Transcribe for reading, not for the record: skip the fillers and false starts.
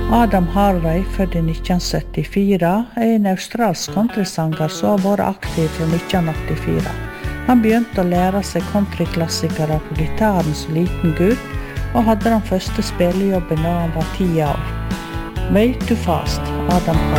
Adam Harvey, født i 1974, en australsk countrysanger som har vært aktiv fra 1984. Han begynte å lære seg countryklassikere på gitaren som liten gutt, og hadde den første spillejobben da han var 10 år. Way Too Fast, Adam Harvey.